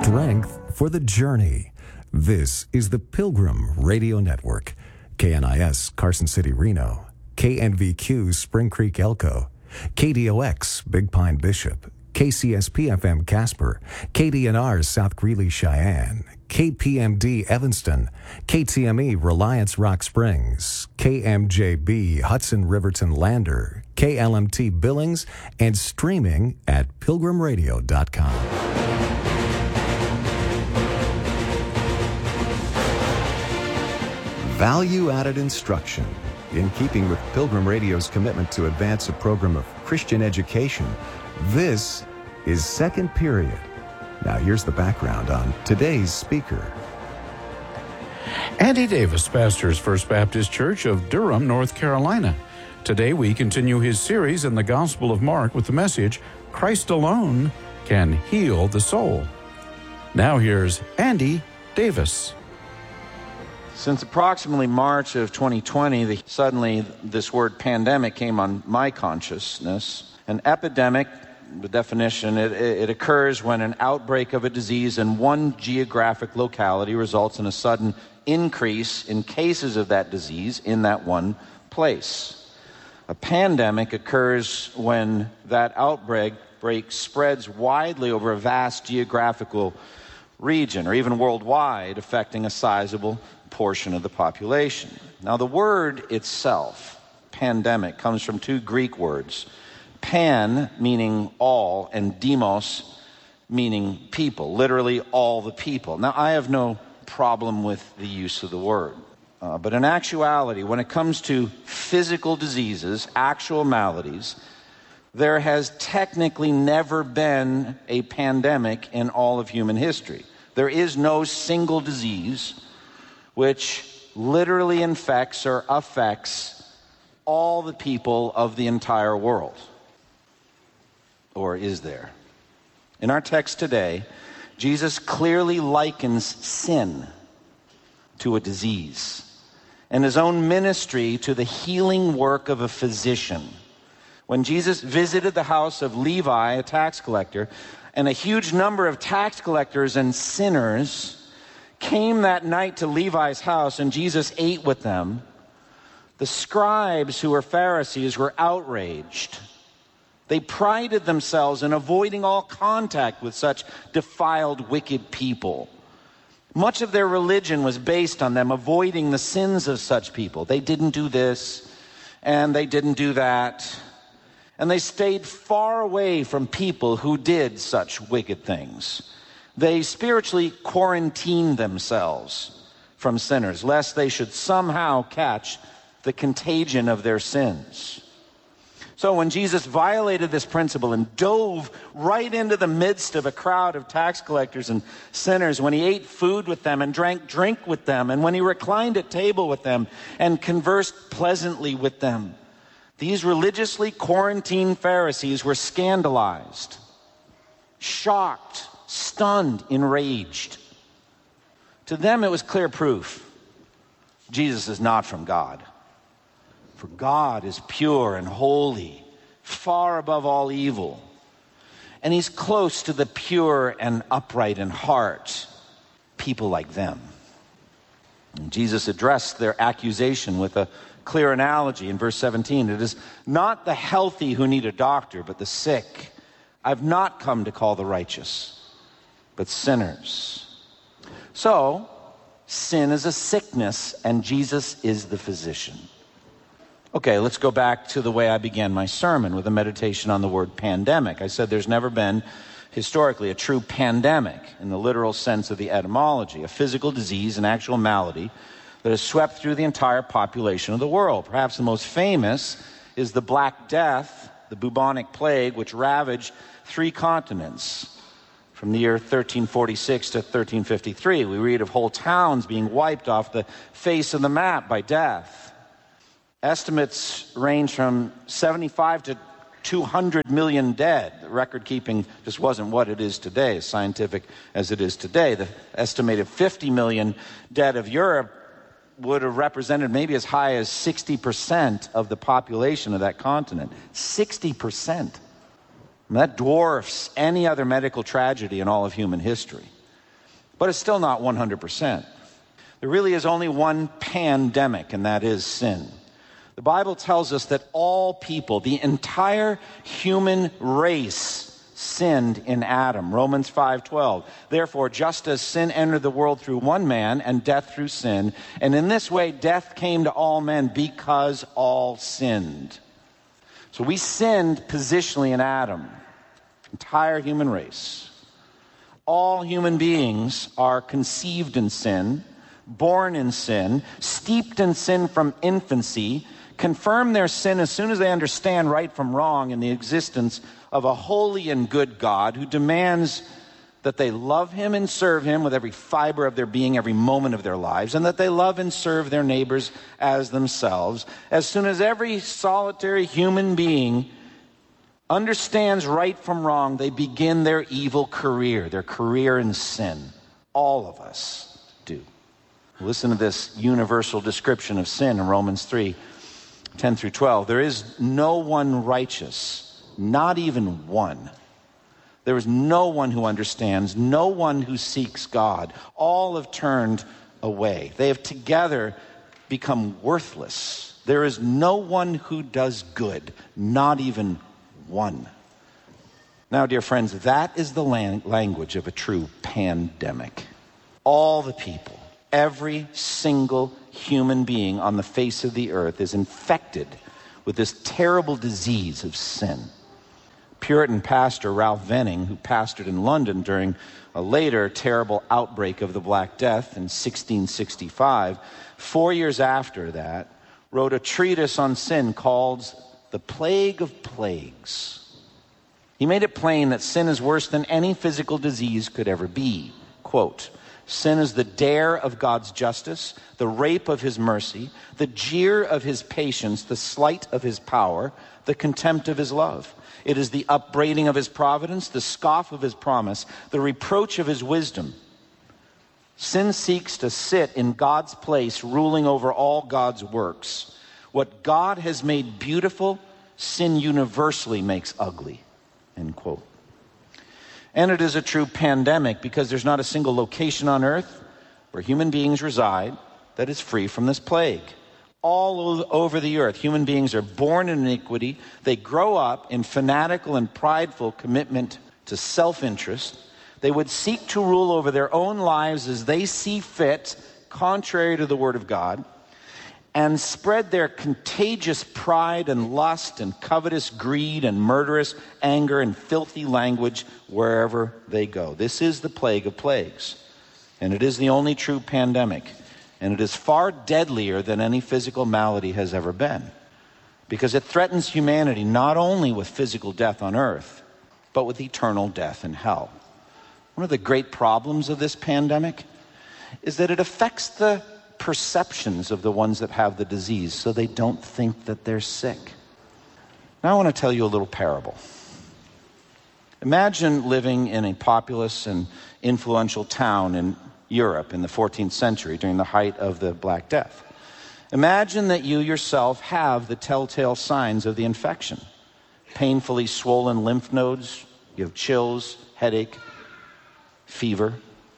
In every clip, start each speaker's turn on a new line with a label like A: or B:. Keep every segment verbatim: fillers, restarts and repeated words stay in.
A: strength for the journey. This is the Pilgrim Radio Network. K N I S Carson City, Reno. K N V Q Spring Creek, Elko. K D O X Big Pine, Bishop. K C S P F M Casper. K D N R South Greeley, Cheyenne. K P M D Evanston. K T M E Reliance Rock Springs. K M J B Hudson Riverton Lander. K L M T Billings, and streaming at pilgrim radio dot com. Value-added instruction. In keeping with Pilgrim Radio's commitment to advance a program of Christian education, this is Second Period. Now here's the background on today's speaker.
B: Andy Davis pastors First Baptist Church of Durham, North Carolina. Today we continue his series in the Gospel of Mark with the message, Christ alone can heal the soul. Now here's Andy Davis.
C: Since approximately March of twenty twenty, the, suddenly this word pandemic came on my consciousness. An epidemic, the definition, it, it occurs when an outbreak of a disease in one geographic locality results in a sudden increase in cases of that disease in that one place. A pandemic occurs when that outbreak break spreads widely over a vast geographical region, or even worldwide, affecting a sizable portion of the population. Now, the word itself, pandemic, comes from two Greek words. Pan, meaning all, and demos, meaning people, literally all the people. Now, I have no problem with the use of the word. Uh, but in actuality, when it comes to physical diseases, actual maladies, there has technically never been a pandemic in all of human history. There is no single disease which literally infects or affects all the people of the entire world. Or is there? In our text today, Jesus clearly likens sin to a disease, and his own ministry to the healing work of a physician. When Jesus visited the house of Levi, a tax collector, and a huge number of tax collectors and sinners came that night to Levi's house, and Jesus ate with them, the scribes who were Pharisees were outraged. They prided themselves in avoiding all contact with such defiled, wicked people. Much of their religion was based on them avoiding the sins of such people. They didn't do this, and they didn't do that. And they stayed far away from people who did such wicked things. They spiritually quarantined themselves from sinners, lest they should somehow catch the contagion of their sins. So when Jesus violated this principle and dove right into the midst of a crowd of tax collectors and sinners, when he ate food with them and drank drink with them, and when he reclined at table with them and conversed pleasantly with them, these religiously quarantined Pharisees were scandalized, shocked, stunned, enraged. To them, it was clear proof Jesus is not from God. For God is pure and holy, far above all evil. And he's close to the pure and upright in heart, people like them. And Jesus addressed their accusation with a clear analogy in verse seventeen. It is not the healthy who need a doctor, but the sick. I've not come to call the righteous, but sinners. So, sin is a sickness, and Jesus is the physician. Okay, let's go back to the way I began my sermon with a meditation on the word pandemic. I said there's never been, historically, a true pandemic in the literal sense of the etymology, a physical disease, an actual malady that has swept through the entire population of the world. Perhaps the most famous is the Black Death, the bubonic plague, which ravaged three continents from the year thirteen forty-six to thirteen fifty-three. We read of whole towns being wiped off the face of the map by death. Estimates range from seventy-five to two hundred million dead. The record keeping just wasn't what it is today, as scientific as it is today. The estimated fifty million dead of Europe would have represented maybe as high as sixty percent of the population of that continent. sixty percent. And that dwarfs any other medical tragedy in all of human history. but it's still not one hundred percent. There really is only one pandemic, and that is sin. The Bible tells us that all people, the entire human race, sinned in Adam. Romans five twelve. Therefore, just as sin entered the world through one man, and death through sin, and in this way death came to all men because all sinned. So we sinned positionally in Adam. Entire human race. All human beings are conceived in sin, born in sin, steeped in sin from infancy, confirm their sin as soon as they understand right from wrong in the existence of a holy and good God who demands that they love him and serve him with every fiber of their being, every moment of their lives, and that they love and serve their neighbors as themselves. As soon as every solitary human being understands right from wrong, they begin their evil career, their career in sin. All of us do. Listen to this universal description of sin in Romans three, ten through twelve. There is no one righteous, not even one. There is no one who understands, no one who seeks God. All have turned away. They have together become worthless. There is no one who does good, not even one. Now, dear friends, that is the lang- language of a true pandemic. All the people, every single human being on the face of the earth is infected with this terrible disease of sin. Puritan pastor Ralph Venning, who pastored in London during a later terrible outbreak of the Black Death in sixteen sixty-five, four years after that, wrote a treatise on sin called The Plague of Plagues. He made it plain that sin is worse than any physical disease could ever be. Quote, sin is the dare of God's justice, the rape of his mercy, the jeer of his patience, the slight of his power, the contempt of his love. It is the upbraiding of his providence, the scoff of his promise, the reproach of his wisdom. Sin seeks to sit in God's place, ruling over all God's works. What God has made beautiful, sin universally makes ugly. End quote. And it is a true pandemic because there's not a single location on earth where human beings reside that is free from this plague. All over the earth, human beings are born in iniquity. They grow up in fanatical and prideful commitment to self-interest. They would seek to rule over their own lives as they see fit, contrary to the Word of God, and spread their contagious pride and lust and covetous greed and murderous anger and filthy language wherever they go. This is the plague of plagues, and it is the only true pandemic. And it is far deadlier than any physical malady has ever been, because it threatens humanity not only with physical death on earth, but with eternal death in hell. One of the great problems of this pandemic is that it affects the perceptions of the ones that have the disease, so they don't think that they're sick. Now I want to tell you a little parable. Imagine living in a populous and influential town in Europe in the fourteenth century during the height of the Black Death. Imagine that you yourself have the telltale signs of the infection. Painfully swollen lymph nodes, you have chills, headache, fever.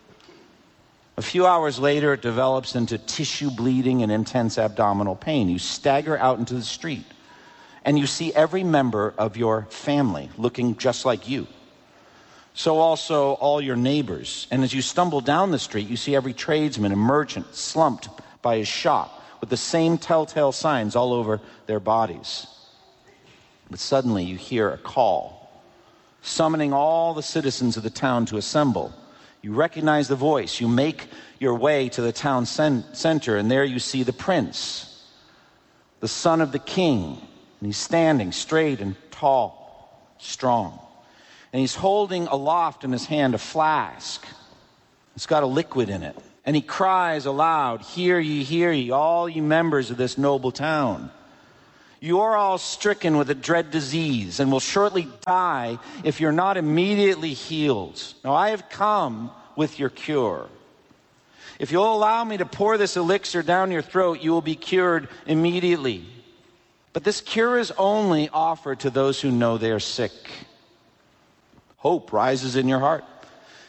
C: A few hours later, it develops into tissue bleeding and intense abdominal pain. You stagger out into the street, and you see every member of your family looking just like you. So also all your neighbors. And as you stumble down the street, you see every tradesman and merchant slumped by his shop with the same telltale signs all over their bodies. But suddenly you hear a call, summoning all the citizens of the town to assemble. You recognize the voice. You make your way to the town center, and there you see the prince, the son of the king. And he's standing straight and tall, strong. And he's holding aloft in his hand a flask. It's got a liquid in it. And he cries aloud, "Hear ye, hear ye, all ye members of this noble town. You are all stricken with a dread disease and will shortly die if you're not immediately healed. Now I have come with your cure. If you'll allow me to pour this elixir down your throat, you will be cured immediately. But this cure is only offered to those who know they are sick." Hope rises in your heart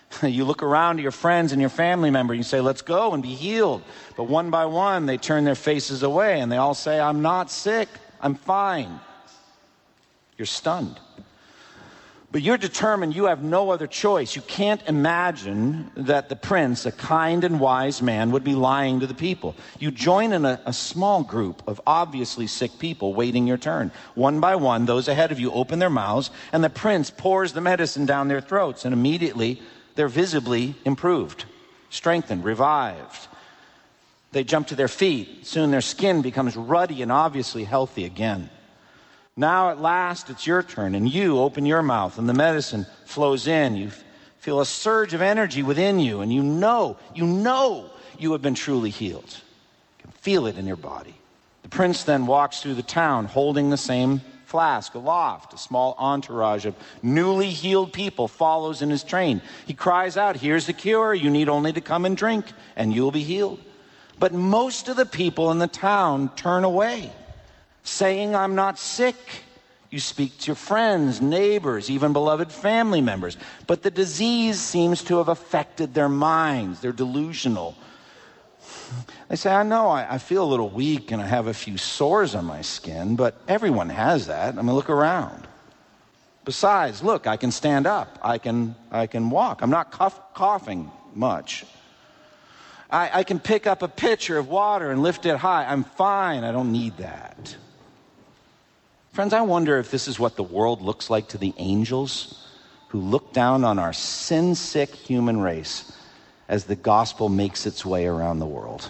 C: You look around to your friends and your family members, you say, let's go and be healed. But one by one, they turn their faces away and they all say, I'm not sick, I'm fine. You're stunned. But you're determined you have no other choice. You can't imagine that the prince, a kind and wise man, would be lying to the people. You join in a, a small group of obviously sick people waiting your turn. One by one, those ahead of you open their mouths, and the prince pours the medicine down their throats, and immediately they're visibly improved, strengthened, revived. They jump to their feet. Soon their skin becomes ruddy and obviously healthy again. Now at last it's your turn, and you open your mouth, and the medicine flows in. You feel a surge of energy within you, and you know, you know you have been truly healed. You can feel it in your body. The prince then walks through the town holding the same flask aloft. A small entourage of newly healed people follows in his train. He cries out, here's the cure. You need only to come and drink, and you'll be healed. But most of the people in the town turn away, saying, I'm not sick. You speak to your friends, neighbors, even beloved family members. But the disease seems to have affected their minds. They're delusional. They say, I know, I, I feel a little weak and I have a few sores on my skin, but everyone has that. I mean, look around. Besides, look, I can stand up. I can, I can walk. I'm not cough, coughing much. I, I can pick up a pitcher of water and lift it high. I'm fine. I don't need that. Friends, I wonder if this is what the world looks like to the angels who look down on our sin-sick human race as the gospel makes its way around the world.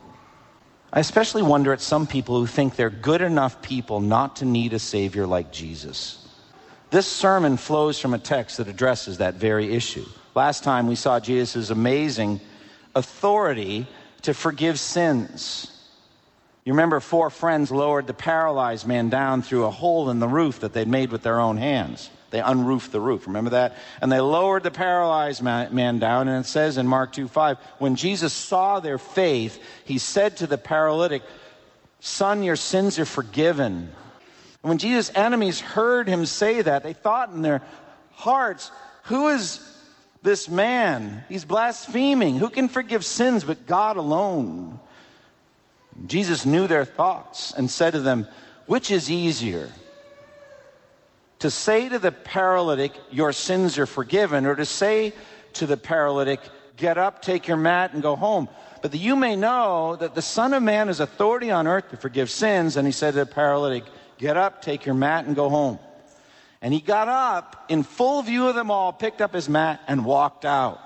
C: I especially wonder at some people who think they're good enough people not to need a Savior like Jesus. This sermon flows from a text that addresses that very issue. Last time we saw Jesus' amazing authority to forgive sins. You remember four friends lowered the paralyzed man down through a hole in the roof that they'd made with their own hands. They unroofed the roof, remember that? And they lowered the paralyzed man down, and it says in Mark two five, when Jesus saw their faith, he said to the paralytic, son, your sins are forgiven. And when Jesus' enemies heard him say that, they thought in their hearts, who is this man? He's blaspheming. Who can forgive sins but God alone? Jesus knew their thoughts and said to them, which is easier, to say to the paralytic, your sins are forgiven, or to say to the paralytic, get up, take your mat, and go home? But that you may know that the Son of Man has authority on earth to forgive sins. And he said to the paralytic, get up, take your mat, and go home. And he got up in full view of them all, picked up his mat, and walked out.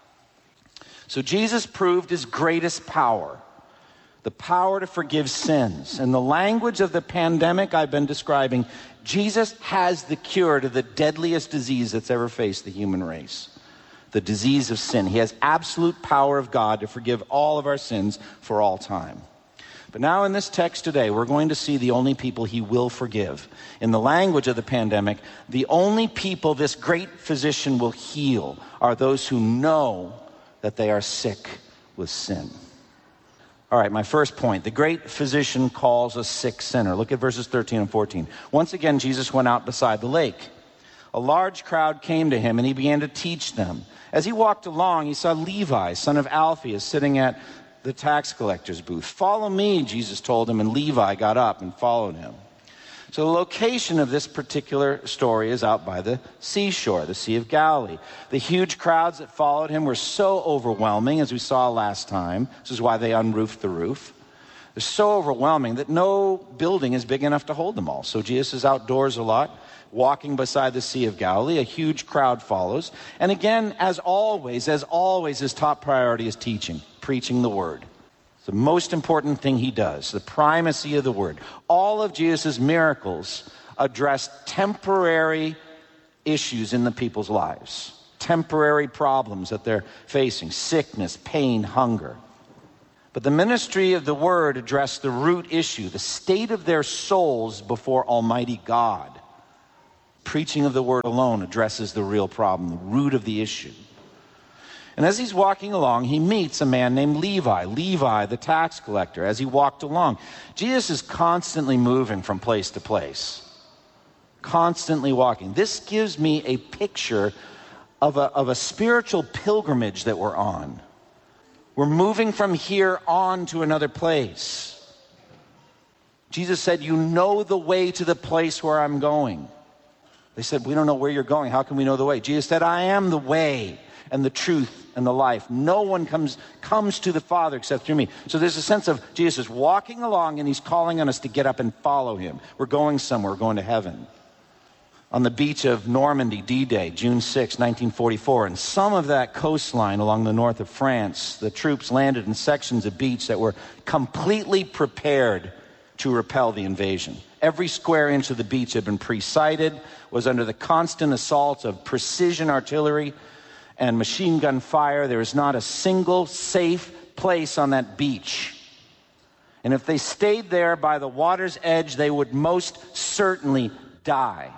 C: So Jesus proved his greatest power. The power to forgive sins. In the language of the pandemic I've been describing, Jesus has the cure to the deadliest disease that's ever faced the human race. The disease of sin. He has absolute power of God to forgive all of our sins for all time. But now in this text today, we're going to see the only people he will forgive. In the language of the pandemic, the only people this great physician will heal are those who know that they are sick with sin. All right, my first point. The great physician calls a sick sinner. Look at verses thirteen and fourteen. Once again, Jesus went out beside the lake. A large crowd came to him, and he began to teach them. As he walked along, he saw Levi, son of Alphaeus, sitting at the tax collector's booth. Follow me, Jesus told him, and Levi got up and followed him. So the location of this particular story is out by the seashore, the Sea of Galilee. The huge crowds that followed him were so overwhelming, as we saw last time. This is why they unroofed the roof. They're so overwhelming that no building is big enough to hold them all. So Jesus is outdoors a lot, walking beside the Sea of Galilee. A huge crowd follows. And again, as always, as always, his top priority is teaching, preaching the word. It's the most important thing he does, the primacy of the word. All of Jesus' miracles address temporary issues in the people's lives, temporary problems that they're facing, sickness, pain, hunger. But the ministry of the word addressed the root issue, the state of their souls before Almighty God. Preaching of the word alone addresses the real problem, the root of the issue. And as he's walking along, he meets a man named Levi, Levi, the tax collector, as he walked along. Jesus is constantly moving from place to place, constantly walking. This gives me a picture of a, of a spiritual pilgrimage that we're on. We're moving from here on to another place. Jesus said, you know the way to the place where I'm going. They said, we don't know where you're going. How can we know the way? Jesus said, I am the way and the truth and the life. No one comes, comes to the Father except through me. So there's a sense of Jesus walking along and he's calling on us to get up and follow him. We're going somewhere, we're going to heaven. On the beach of Normandy, D-Day, June sixth, nineteen forty-four, and some of that coastline along the north of France, the troops landed in sections of beach that were completely prepared to repel the invasion. Every square inch of the beach had been pre-sighted, was under the constant assault of precision artillery and machine gun fire. There is not a single safe place on that beach. And if they stayed there by the water's edge, they would most certainly die.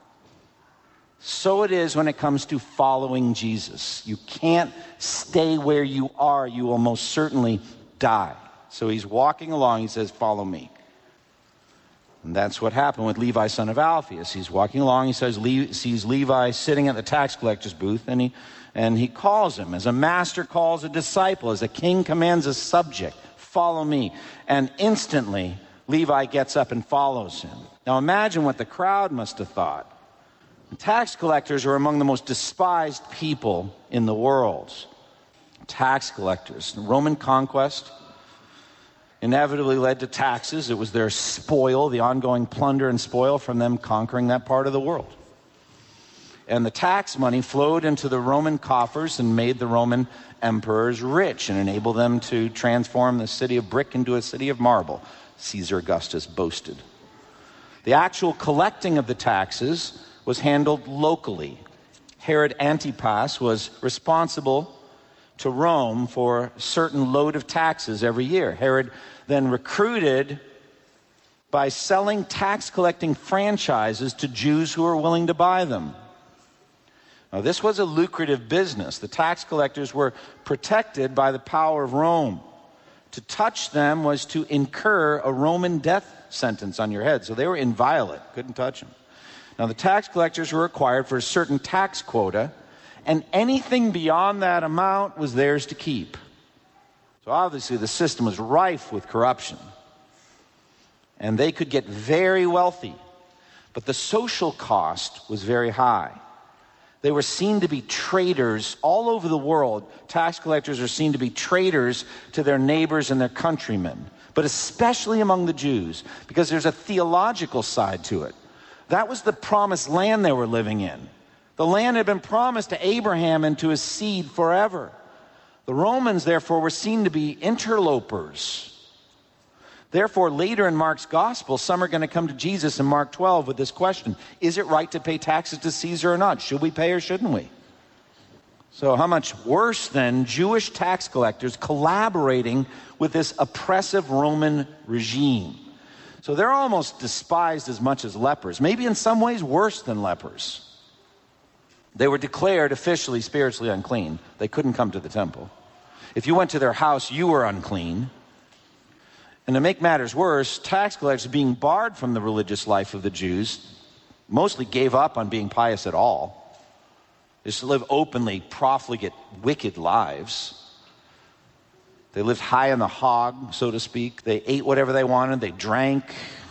C: So it is when it comes to following Jesus. You can't stay where you are. You will most certainly die. So he's walking along. He says, follow me. And that's what happened with Levi, son of Alphaeus. He's walking along. He says, Le- sees Levi sitting at the tax collector's booth, and he, and he calls him. As a master calls a disciple, as a king commands a subject, follow me. And instantly, Levi gets up and follows him. Now imagine what the crowd must have thought. Tax collectors are among the most despised people in the world. Tax collectors. The Roman conquest inevitably led to taxes. It was their spoil, the ongoing plunder and spoil from them conquering that part of the world. And the tax money flowed into the Roman coffers and made the Roman emperors rich and enabled them to transform the city of brick into a city of marble, Caesar Augustus boasted. The actual collecting of the taxes was handled locally. Herod Antipas was responsible to Rome for a certain load of taxes every year. Herod then recruited by selling tax collecting franchises to Jews who were willing to buy them. Now, this was a lucrative business. The tax collectors were protected by the power of Rome. To touch them was to incur a Roman death sentence on your head. So they were inviolate, couldn't touch them. Now, the tax collectors were required for a certain tax quota, and anything beyond that amount was theirs to keep. So obviously the system was rife with corruption, and they could get very wealthy, but the social cost was very high. They were seen to be traitors all over the world. Tax collectors are seen to be traitors to their neighbors and their countrymen, but especially among the Jews, because there's a theological side to it. That was the promised land they were living in. The land had been promised to Abraham and to his seed forever. The Romans, therefore, were seen to be interlopers. Therefore, later in Mark's gospel, some are going to come to Jesus in Mark twelve with this question: is it right to pay taxes to Caesar or not? Should we pay or shouldn't we? So how much worse than Jewish tax collectors collaborating with this oppressive Roman regime? So they're almost despised as much as lepers, maybe in some ways worse than lepers. They were declared officially spiritually unclean. They couldn't come to the temple. If you went to their house, you were unclean. And to make matters worse, tax collectors, being barred from the religious life of the Jews, mostly gave up on being pious at all. They used to live openly, profligate, wicked lives. They lived high on the hog, so to speak. They ate whatever they wanted. They drank.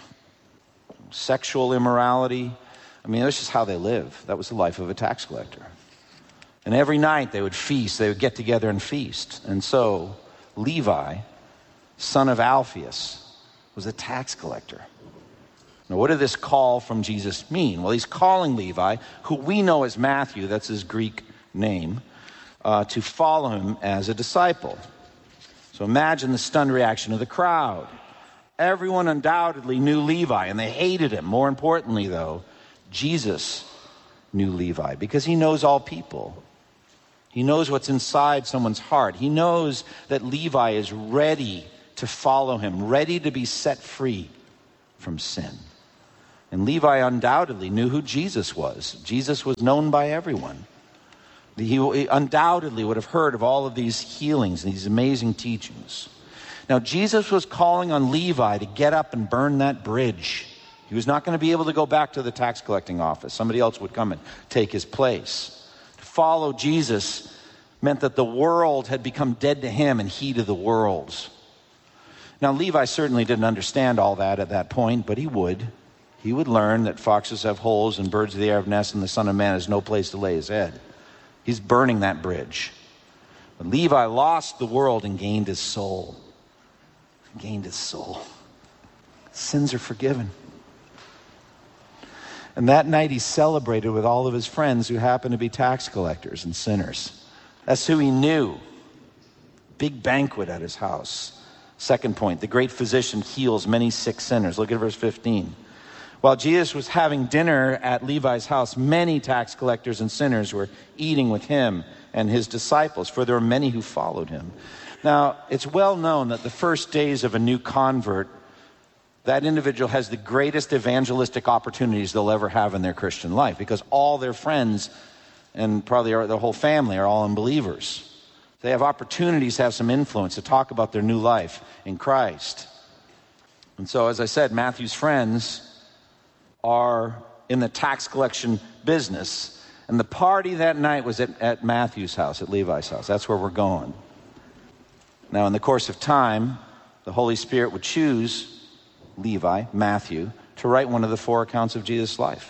C: Sexual immorality. I mean, that's just how they lived. That was the life of a tax collector. And every night they would feast. They would get together and feast. And so Levi, son of Alphaeus, was a tax collector. Now, what did this call from Jesus mean? Well, he's calling Levi, who we know as Matthew, that's his Greek name, uh, to follow him as a disciple. So imagine the stunned reaction of the crowd. Everyone undoubtedly knew Levi, and they hated him. More importantly, though, Jesus knew Levi because he knows all people. He knows what's inside someone's heart. He knows that Levi is ready to follow him, ready to be set free from sin. And Levi undoubtedly knew who Jesus was. Jesus was known by everyone. He undoubtedly would have heard of all of these healings and these amazing teachings. Now, Jesus was calling on Levi to get up and burn that bridge. He was not going to be able to go back to the tax collecting office. Somebody else would come and take his place. To follow Jesus meant that the world had become dead to him and he to the world. Now, Levi certainly didn't understand all that at that point, but he would. He would learn that foxes have holes and birds of the air have nests and the Son of Man has no place to lay his head. He's burning that bridge. But Levi lost the world and gained his soul. Gained his soul. Sins are forgiven. And that night he celebrated with all of his friends who happened to be tax collectors and sinners. That's who he knew. Big banquet at his house. Second point, the great physician heals many sick sinners. Look at verse fifteen. While Jesus was having dinner at Levi's house, many tax collectors and sinners were eating with him and his disciples, for there were many who followed him. Now, it's well known that the first days of a new convert, that individual has the greatest evangelistic opportunities they'll ever have in their Christian life, because all their friends and probably their whole family are all unbelievers. They have opportunities to have some influence, to talk about their new life in Christ. And so, as I said, Matthew's friends are in the tax collection business. And the party that night was at, at Matthew's house, at Levi's house. That's where we're going. Now, in the course of time, the Holy Spirit would choose Levi, Matthew, to write one of the four accounts of Jesus' life.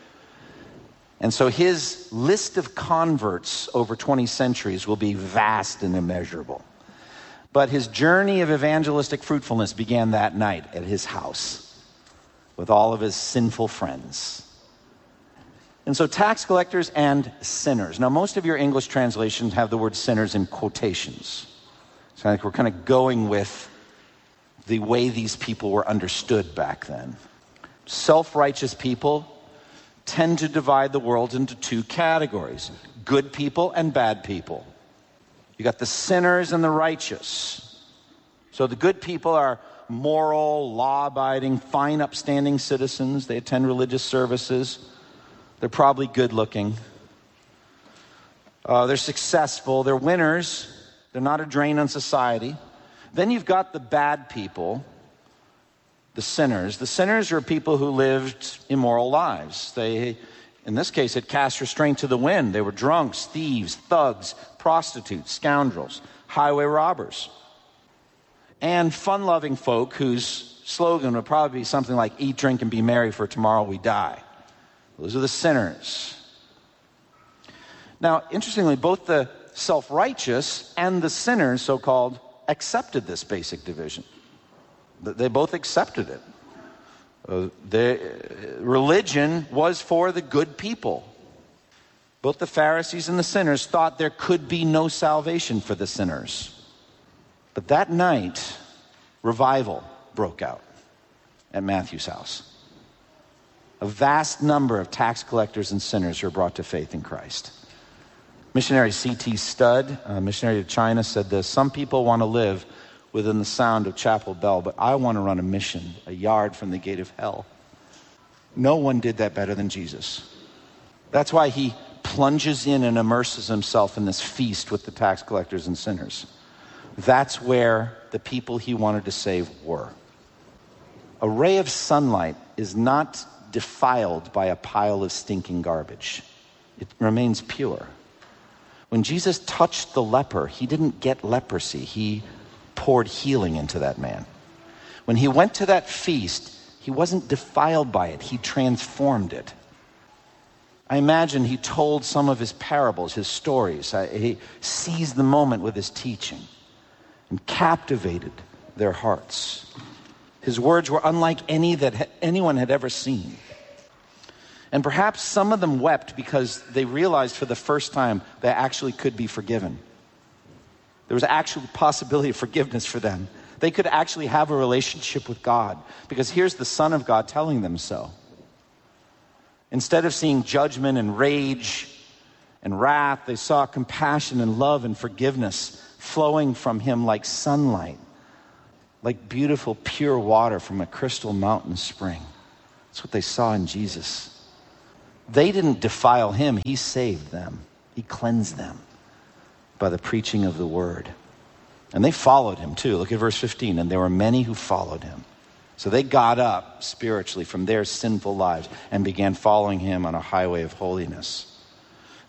C: And so his list of converts over twenty centuries will be vast and immeasurable. But his journey of evangelistic fruitfulness began that night at his house with all of his sinful friends. And so tax collectors and sinners. Now, most of your English translations have the word sinners in quotations. So I think we're kind of going with the way these people were understood back then. Self-righteous people tend to divide the world into two categories: good people and bad people. You got the sinners and the righteous. So the good people are moral, law-abiding, fine, upstanding citizens. They attend religious services. They're probably good-looking. Uh, they're successful. They're winners. They're not a drain on society. Then you've got the bad people, the sinners. The sinners are people who lived immoral lives. They, in this case, had cast restraint to the wind. They were drunks, thieves, thugs, prostitutes, scoundrels, highway robbers. And fun-loving folk whose slogan would probably be something like, eat, drink, and be merry, for tomorrow we die. Those are the sinners. Now, interestingly, both the self-righteous and the sinners, so-called, accepted this basic division. They both accepted it. Uh, the, religion was for the good people. Both the Pharisees and the sinners thought there could be no salvation for the sinners. But that night, revival broke out at Matthew's house. A vast number of tax collectors and sinners were brought to faith in Christ. Missionary C T Studd, a missionary to China, said this: some people want to live within the sound of chapel bell, but I want to run a mission a yard from the gate of hell. No one did that better than Jesus. That's why he plunges in and immerses himself in this feast with the tax collectors and sinners. That's where the people he wanted to save were. A ray of sunlight is not defiled by a pile of stinking garbage. It remains pure. When Jesus touched the leper, he didn't get leprosy. He poured healing into that man. When he went to that feast, he wasn't defiled by it. He transformed it. I imagine he told some of his parables, his stories. He seized the moment with his teaching and captivated their hearts. His words were unlike any that anyone had ever seen. And perhaps some of them wept because they realized for the first time they actually could be forgiven. There was actual possibility of forgiveness for them. They could actually have a relationship with God, because here's the Son of God telling them so. Instead of seeing judgment and rage and wrath, they saw compassion and love and forgiveness flowing from him like sunlight, like beautiful pure water from a crystal mountain spring. That's what they saw in Jesus. They didn't defile him. He saved them. He cleansed them by the preaching of the word. And they followed him too. Look at verse fifteen. And there were many who followed him. So they got up spiritually from their sinful lives and began following him on a highway of holiness.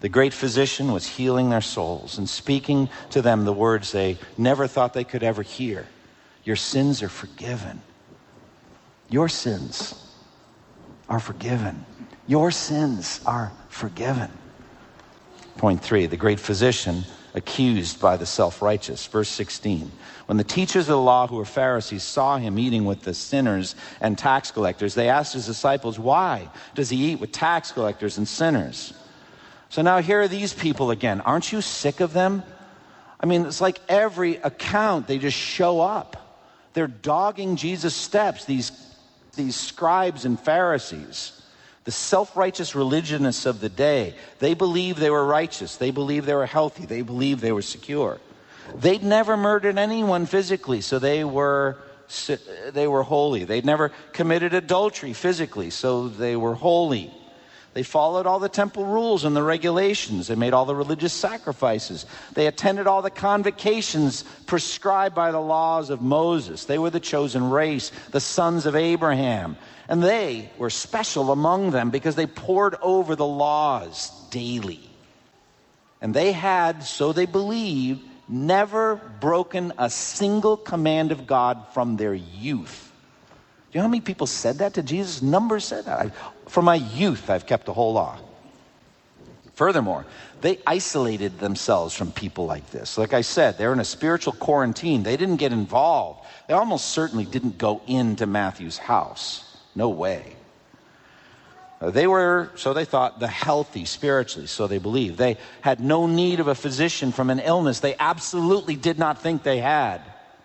C: The great physician was healing their souls and speaking to them the words they never thought they could ever hear. Your sins are forgiven. Your sins are forgiven. Your sins are forgiven. Point three, the great physician accused by the self-righteous. Verse sixteen, when the teachers of the law who were Pharisees saw him eating with the sinners and tax collectors, they asked his disciples, why does he eat with tax collectors and sinners? So now here are these people again. Aren't you sick of them? I mean, it's like every account, they just show up. They're dogging Jesus' steps, these, these scribes and Pharisees. The self-righteous religionists of the day. They believed they were righteous. They believed they were healthy. They believed they were secure. They'd never murdered anyone physically, so they were, they were holy. They'd never committed adultery physically, so they were holy. They followed all the temple rules and the regulations. They made all the religious sacrifices. They attended all the convocations prescribed by the laws of Moses. They were the chosen race, the sons of Abraham. And they were special among them because they pored over the laws daily. And they had, so they believed, never broken a single command of God from their youth. Do you know how many people said that to Jesus? Numbers said that. I, from my youth, I've kept the whole law. Furthermore, they isolated themselves from people like this. Like I said, they're in a spiritual quarantine. They didn't get involved. They almost certainly didn't go into Matthew's house. No way. They were, so they thought, the healthy spiritually, so they believed. They had no need of a physician from an illness they absolutely did not think they had.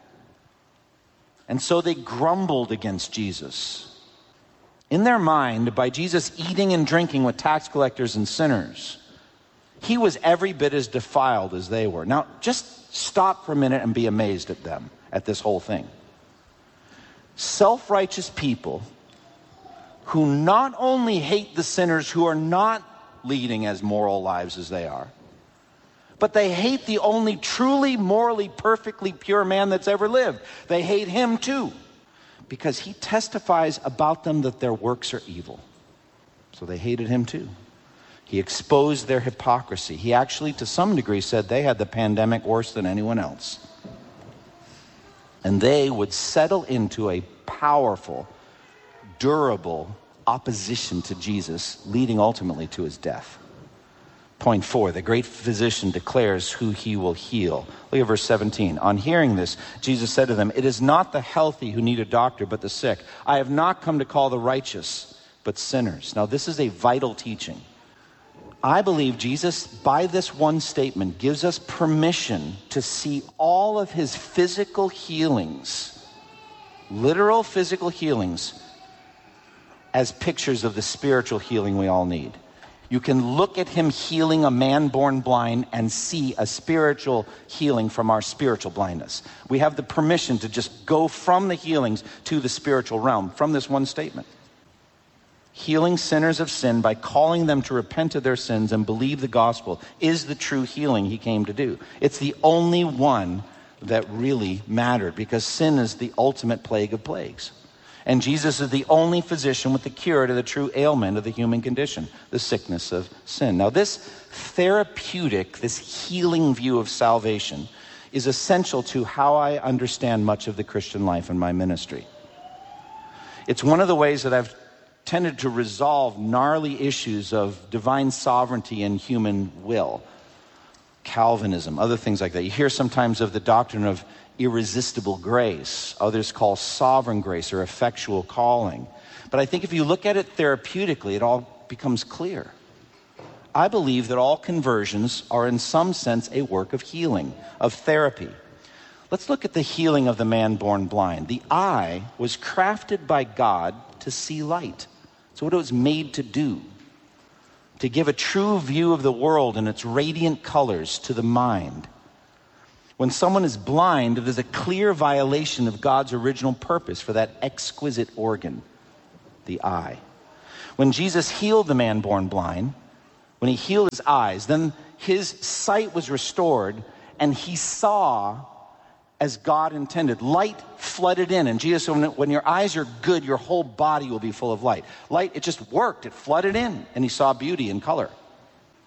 C: And so they grumbled against Jesus. In their mind, by Jesus eating and drinking with tax collectors and sinners, he was every bit as defiled as they were. Now, just stop for a minute and be amazed at them, at this whole thing. Self-righteous people who not only hate the sinners who are not leading as moral lives as they are, but they hate the only truly, morally, perfectly pure man that's ever lived. They hate him too, because he testifies about them that their works are evil. So they hated him too. He exposed their hypocrisy. He actually, to some degree, said they had the pandemic worse than anyone else. And they would settle into a powerful, durable opposition to Jesus, leading ultimately to his death. Point four, the great physician declares who he will heal. Look at verse seventeen. On hearing this, Jesus said to them, it is not the healthy who need a doctor, but the sick. I have not come to call the righteous, but sinners. Now, this is a vital teaching. I believe Jesus, by this one statement, gives us permission to see all of his physical healings, literal physical healings, as pictures of the spiritual healing we all need. You can look at him healing a man born blind and see a spiritual healing from our spiritual blindness. We have the permission to just go from the healings to the spiritual realm from this one statement. Healing sinners of sin by calling them to repent of their sins and believe the gospel is the true healing he came to do. It's the only one that really mattered, because sin is the ultimate plague of plagues. And Jesus is the only physician with the cure to the true ailment of the human condition, the sickness of sin. Now, this therapeutic, this healing view of salvation is essential to how I understand much of the Christian life and my ministry. It's one of the ways that I've tended to resolve gnarly issues of divine sovereignty and human will, Calvinism, other things like that. You hear sometimes of the doctrine of irresistible grace. Others call sovereign grace or effectual calling. But I think if you look at it therapeutically, it all becomes clear. I believe that all conversions are in some sense a work of healing, of therapy. Let's look at the healing of the man born blind. The eye was crafted by God to see light. That's what it was made to do. To give a true view of the world and its radiant colors to the mind. When someone is blind, it is a clear violation of God's original purpose for that exquisite organ, the eye. When Jesus healed the man born blind, when he healed his eyes, then his sight was restored and he saw as God intended. Light flooded in. And Jesus said, when your eyes are good, your whole body will be full of light. Light, it just worked. It flooded in and he saw beauty and color.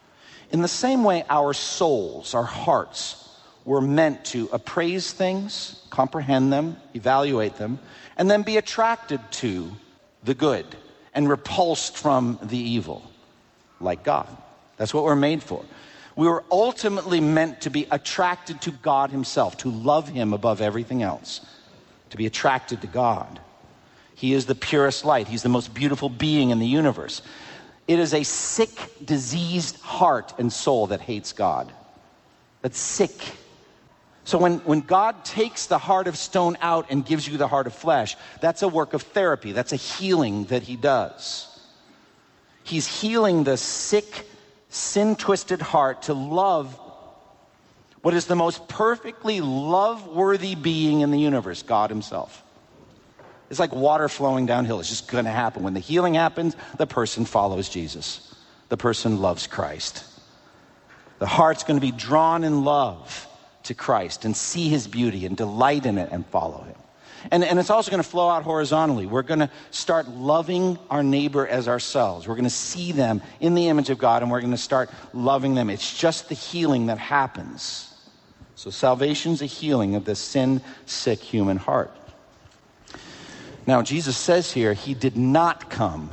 C: In the same way, our souls, our hearts, were meant to appraise things, comprehend them, evaluate them, and then be attracted to the good and repulsed from the evil, like God. That's what we're made for. We were ultimately meant to be attracted to God himself, to love him above everything else, to be attracted to God. He is the purest light. He's the most beautiful being in the universe. It is a sick, diseased heart and soul that hates God. That's sick. So when, when God takes the heart of stone out and gives you the heart of flesh, that's a work of therapy. That's a healing that he does. He's healing the sick, sin-twisted heart to love what is the most perfectly love-worthy being in the universe, God himself. It's like water flowing downhill. It's just going to happen. When the healing happens, the person follows Jesus. The person loves Christ. The heart's going to be drawn in love to Christ and see his beauty and delight in it and follow him. And, and it's also going to flow out horizontally. We're going to start loving our neighbor as ourselves. We're going to see them in the image of God, and we're going to start loving them. It's just the healing that happens. So salvation's a healing of the sin-sick human heart. Now, Jesus says here, he did not come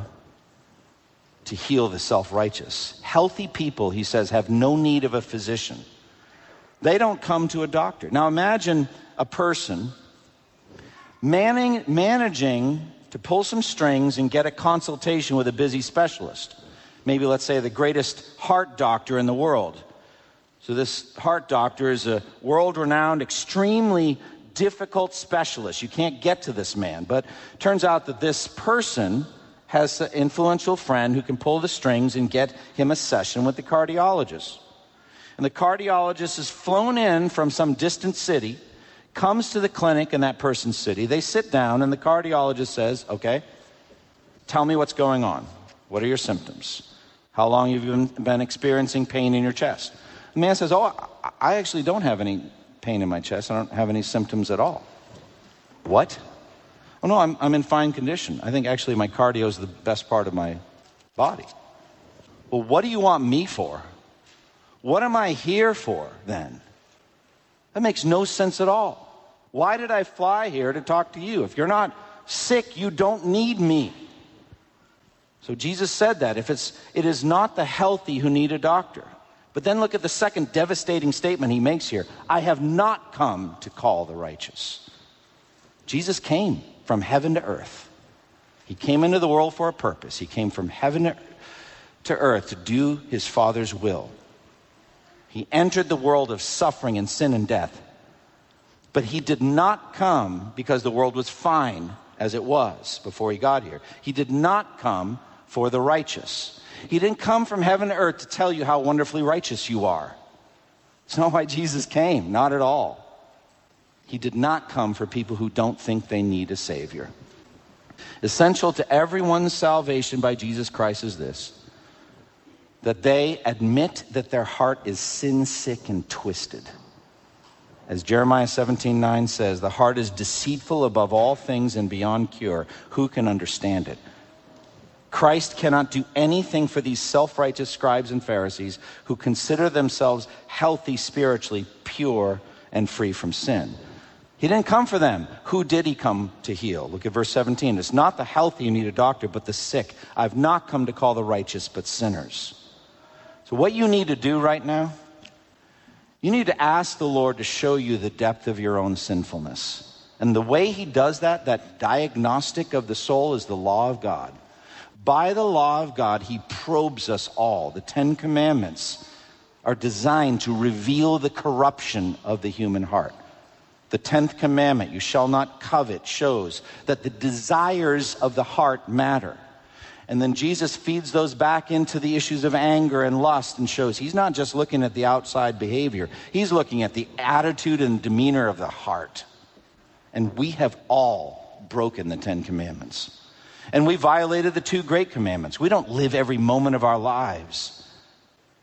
C: to heal the self-righteous. Healthy people, he says, have no need of a physician. They don't come to a doctor. Now, imagine a person manning, managing to pull some strings and get a consultation with a busy specialist. Maybe, let's say, the greatest heart doctor in the world. So this heart doctor is a world-renowned, extremely difficult specialist. You can't get to this man. But it turns out that this person has an influential friend who can pull the strings and get him a session with the cardiologist. And the cardiologist is flown in from some distant city, comes to the clinic in that person's city. They sit down and the cardiologist says, okay, tell me what's going on. What are your symptoms? How long have you been, been experiencing pain in your chest? The man says, oh, I actually don't have any pain in my chest. I don't have any symptoms at all. What? Oh, no, I'm, I'm in fine condition. I think actually my cardio is the best part of my body. Well, what do you want me for? What am I here for then? That makes no sense at all. Why did I fly here to talk to you? If you're not sick, you don't need me. So Jesus said that. If it's, it is not the healthy who need a doctor. But then look at the second devastating statement he makes here. I have not come to call the righteous. Jesus came from heaven to earth. He came into the world for a purpose. He came from heaven to earth to do his Father's will. He entered the world of suffering and sin and death. But he did not come because the world was fine as it was before he got here. He did not come for the righteous. He didn't come from heaven to earth to tell you how wonderfully righteous you are. It's not why Jesus came, not at all. He did not come for people who don't think they need a Savior. Essential to everyone's salvation by Jesus Christ is this: that they admit that their heart is sin-sick and twisted. As Jeremiah seventeen nine says, the heart is deceitful above all things and beyond cure. Who can understand it? Christ cannot do anything for these self-righteous scribes and Pharisees who consider themselves healthy spiritually, pure, and free from sin. He didn't come for them. Who did he come to heal? Look at verse seventeen. It's not the healthy who need a doctor, but the sick. I've not come to call the righteous, but sinners. So what you need to do right now, you need to ask the Lord to show you the depth of your own sinfulness. And the way he does that, that diagnostic of the soul, is the law of God. By the law of God, he probes us all. The Ten Commandments are designed to reveal the corruption of the human heart. The tenth commandment, you shall not covet, shows that the desires of the heart matter. And then Jesus feeds those back into the issues of anger and lust and shows he's not just looking at the outside behavior. He's looking at the attitude and demeanor of the heart. And we have all broken the Ten Commandments. And we violated the two great commandments. We don't live every moment of our lives